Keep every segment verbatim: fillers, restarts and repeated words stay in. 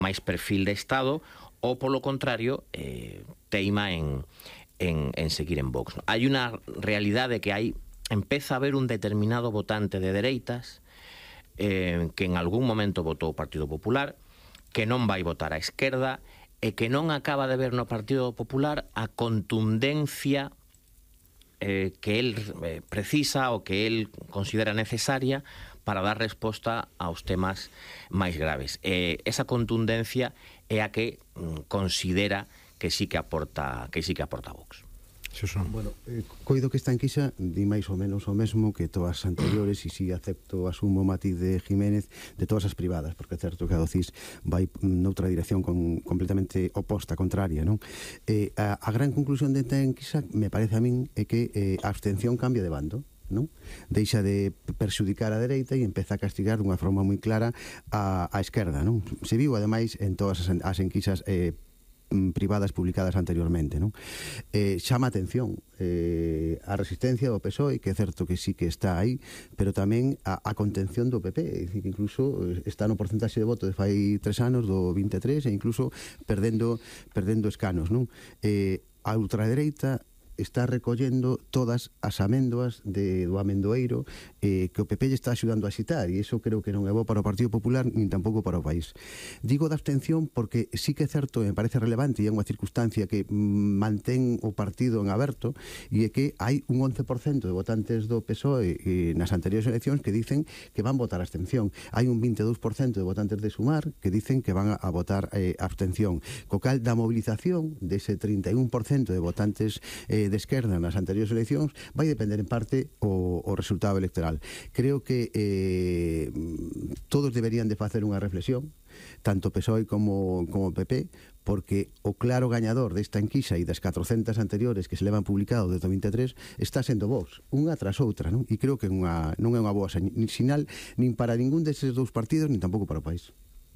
máis perfil de Estado, ou polo contrario, eh, teima en, en, en seguir en Vox. Hai unha realidade que hai, empeza a haber un determinado votante de dereitas eh, que en algún momento votou o Partido Popular, que non vai votar á esquerda e que non acaba de ver no Partido Popular a contundencia eh, que el eh, precisa ou que el considera necesaria para dar resposta aos temas máis graves. Eh, esa contundencia é a que mm, considera que sí que aporta que sí que aporta Vox. Xosón. Bueno, eh, coido que esta enquisa di máis ou menos o mesmo que todas as anteriores, e si acepto, asumo o matiz de Jiménez, de todas as privadas, porque é certo que a do C I S vai noutra dirección con, completamente oposta, contraria, non? Eh, a, a gran conclusión desta enquisa, me parece a min, é que eh, a abstención cambia de bando, non? Deixa de perxudicar a dereita e empeza a castigar dunha forma moi clara a, a esquerda, non? Se viu, ademais, en todas as, as enquisas eh, privadas publicadas anteriormente, non? Eh, chama a atención eh, a resistencia do P S O E, que é certo que sí que está aí, pero tamén a, a contención do P P, é dicir, que incluso está no porcentaxe de voto de fai tres anos do vinte e tres, e incluso perdendo perdendo escanos, non? Eh, a ultradereita está recollendo todas as amendoas de, do amendoeiro eh, que o P P lle está axudando a xitar, e iso creo que non é bo para o Partido Popular nin tampouco para o país. Digo da abstención porque sí que é certo, me parece relevante, e é unha circunstancia que mantén o partido en aberto, e é que hai un once por cento de votantes do P S O E eh, nas anteriores eleccións que dicen que van votar a abstención. Hai un vinte e dous por cento de votantes de Sumar que dicen que van a votar eh, a abstención. Co cal, da mobilización dese trinta e un por cento de votantes eh, de esquerda nas anteriores eleccións vai depender en parte o, o resultado electoral. Creo que eh, todos deberían de facer unha reflexión, tanto P S O E como, como P P, porque o claro gañador desta enquisa e das catrocentas anteriores que se levan publicado desde o vinte e tres está sendo Vox, unha tras outra, non? E creo que unha, non é unha boa sinal nin para ningún deses dous partidos, nin tampouco para o país.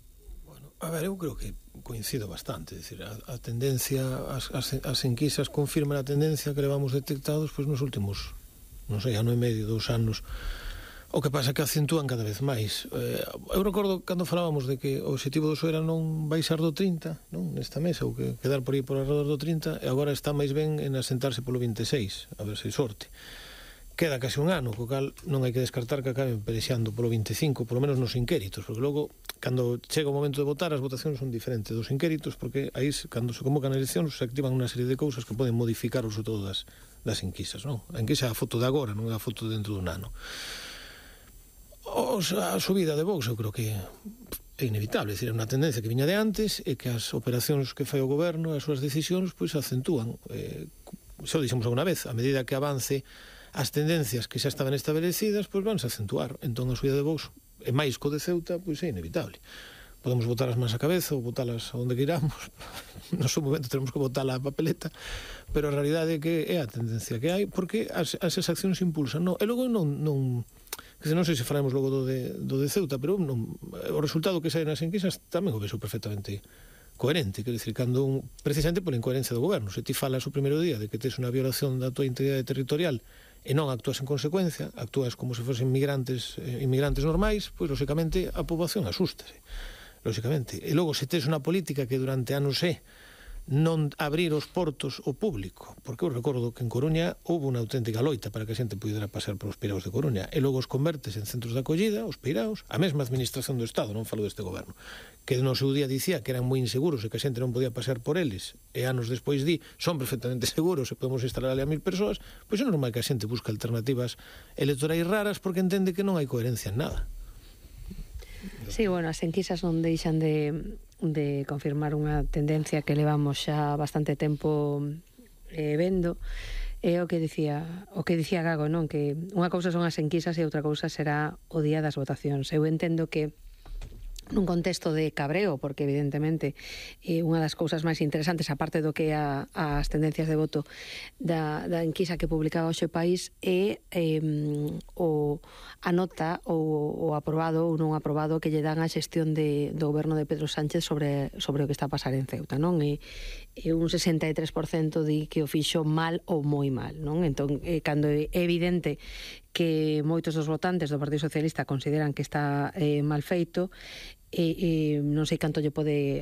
A ver, eu creo que coincido bastante, é dicir, a, a tendencia, as, as, as enquisas confirman a tendencia que levamos detectados pois, nos últimos, non sei, ano e medio, dous anos. O que pasa é que acentúan cada vez máis. Eh, eu recordo cando falábamos de que o objetivo do P S O E era non baixar do trinta, non, nesta mesa, ou que quedar por aí por alrededor do trinta, e agora está máis ben en asentarse polo vinte e seis, a ver se hai sorte. Queda case un ano, co cal non hai que descartar que acaben pelexando polo vinte e cinco, polo menos nos inquéritos, porque logo, cando chega o momento de votar, as votacións son diferentes dos inquéritos, porque aí, cando se convocan eleccións, se activan unha serie de cousas que poden modificar o resultado das, das enquisas, non? A enquisa é a foto de agora, non é a foto dentro dun ano. Os, a subida de Vox, eu creo que é inevitable, é dicir, é unha tendencia que viña de antes, e que as operacións que fai o goberno, as súas decisións, pois acentúan. Eh, xa o dixemos alguna vez, a medida que avance as tendencias que xa estaban establecidas, pois vanse a acentuar. Entón a subida de Vox, e máis co de Ceuta, pois é inevitable. Podemos botar as mans a cabeza ou botalas onde queiramos, no seu momento tenemos que botar a papeleta, pero a realidade é que é a tendencia que hai, porque as, as accións impulsan. No, e logo non, non, que non sei se faremos logo do de, do de Ceuta, pero non, o resultado que sai nas enquisas tamén o vexo perfectamente coherente, quero dicir, cando un, precisamente por incoherencia do goberno, se ti falas o primeiro día de que tes unha violación da tua integridade territorial e non actúas en consecuencia, actúas como se fosen migrantes, eh, inmigrantes normais, pois, lóxicamente, a poboación asústase, lóxicamente. E logo, se tes unha política que durante anos é non abrir os portos ao público, porque eu recordo que en Coruña houve unha auténtica loita para que a xente pudera pasar polos peiraos de Coruña, e logo os convertes en centros de acollida, os peiraos, a mesma administración do Estado, non falo deste goberno, que no seu día dicía que eran moi inseguros e que a xente non podía pasar por eles, e anos despois di, son perfectamente seguros e podemos instalar ali a mil persoas, pois é normal que a xente busca alternativas electorais raras porque entende que non hai coherencia en nada. Sí, bueno, as enquisas non deixan de, de confirmar unha tendencia que levamos xa bastante tempo eh, vendo. É o que dicía o que dicía Gago, non? Que unha cousa son as enquisas e outra cousa será o día das votacións. Eu entendo que nun contexto de cabreo, porque evidentemente é unha das cousas máis interesantes, aparte do que a, as tendencias de voto da, da enquisa que publicaba hoxe o País, é eh, o, a nota ou o aprobado ou non aprobado que lle dan a xestión de, do goberno de Pedro Sánchez sobre, sobre o que está a pasar en Ceuta, non? E, e un sesenta e tres por cento di que o fixo mal ou moi mal, non? Entón, eh, cando é evidente que moitos dos votantes do Partido Socialista consideran que está eh, mal feito, e, e non sei canto lle pode